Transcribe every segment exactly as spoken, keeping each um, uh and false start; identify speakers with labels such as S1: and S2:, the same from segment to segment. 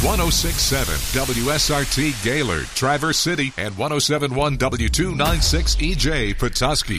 S1: one oh six point seven W S R T Gaylord, Traverse City, and one oh seven point one W two ninety-six E J Petoskey.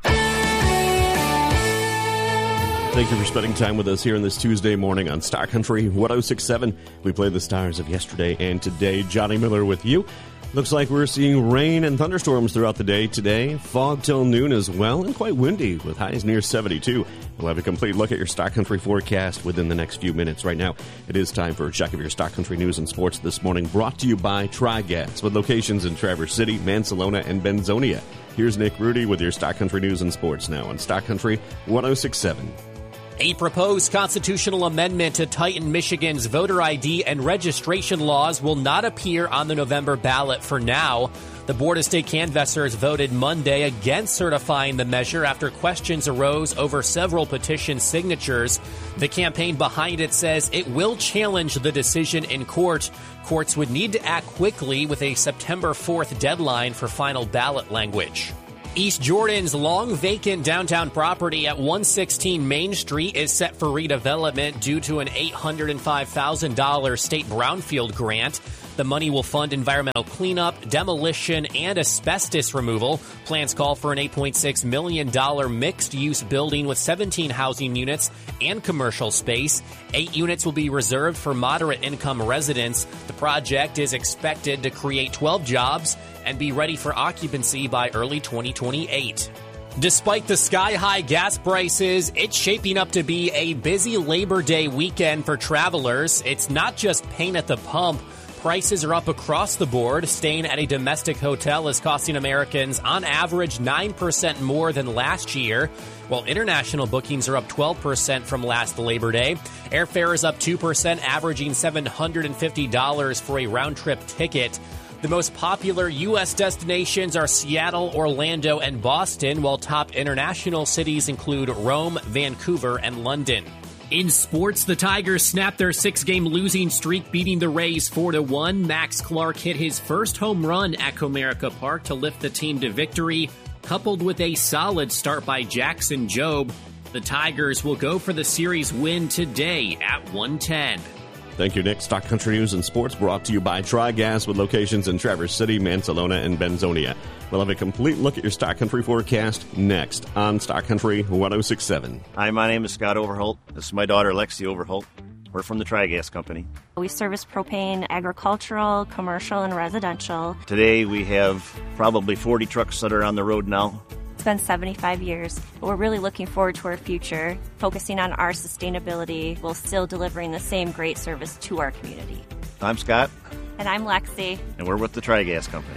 S2: Thank you for spending time with us here on this Tuesday morning on Star Country one oh six point seven. We play the stars of yesterday and today. Johnny Miller with you. Looks like we're seeing rain and thunderstorms throughout the day today. Fog till noon as well, and quite windy with highs near seventy-two. We'll have a complete look at your Star Country forecast within the next few minutes. Right now, it is time for a check of your Star Country news and sports this morning, brought to you by Tri-Gas, with locations in Traverse City, Mansalona, and Benzonia. Here's Nick Rudy with your Star Country news and sports now on Star Country one oh six point seven.
S3: A proposed constitutional amendment to tighten Michigan's voter I D and registration laws will not appear on the November ballot for now. The Board of State Canvassers voted Monday against certifying the measure after questions arose over several petition signatures. The campaign behind it says it will challenge the decision in court. Courts would need to act quickly with a September fourth deadline for final ballot language. East Jordan's long-vacant downtown property at one sixteen Main Street is set for redevelopment due to an eight hundred five thousand dollars state brownfield grant. The money will fund environmental cleanup, demolition, and asbestos removal. Plans call for an eight point six million dollars mixed-use building with seventeen housing units and commercial space. Eight units will be reserved for moderate-income residents. The project is expected to create twelve jobs and be ready for occupancy by early twenty twenty-eight. Despite the sky-high gas prices, it's shaping up to be a busy Labor Day weekend for travelers. It's not just pain at the pump. Prices are up across the board. Staying at a domestic hotel is costing Americans, on average, nine percent more than last year, while international bookings are up twelve percent from last Labor Day. Airfare is up two percent, averaging seven hundred fifty dollars for a round-trip ticket. The most popular U S destinations are Seattle, Orlando, and Boston, while top international cities include Rome, Vancouver, and London. In sports, the Tigers snapped their six-game losing streak, beating the Rays four to one. Max Clark hit his first home run at Comerica Park to lift the team to victory, coupled with a solid start by Jackson Jobe. The Tigers will go for the series win today at one ten.
S2: Thank you, Nick. Star Country News and Sports brought to you by Tri-Gas, with locations in Traverse City, Mansalona, and Benzonia. We'll have a complete look at your Star Country forecast next on Star Country one oh six point seven.
S4: Hi, my name is Scott Overholt. This is my daughter, Lexi Overholt. We're from the Tri-Gas Company.
S5: We service propane, agricultural, commercial, and residential.
S4: Today we have probably forty trucks that are on the road now.
S5: It's been seventy-five years. We're really looking forward to our future, focusing on our sustainability while still delivering the same great service to our community.
S4: I'm Scott.
S5: And I'm Lexi.
S4: And we're with the Tri-Gas Company.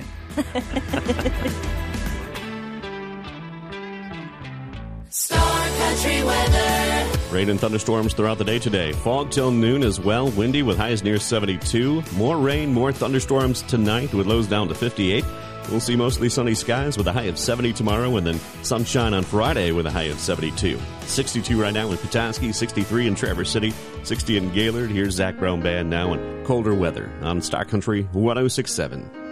S6: Star Country weather.
S2: Rain and thunderstorms throughout the day today. Fog till noon as well. Windy with highs near seventy-two. More rain, more thunderstorms tonight with lows down to fifty-eight. We'll see mostly sunny skies with a high of seventy tomorrow, and then sunshine on Friday with a high of seventy-two. sixty-two right now in Petoskey, sixty-three in Traverse City, sixty in Gaylord. Here's Zach Brown Band now, and colder weather on Star Country one oh six point seven.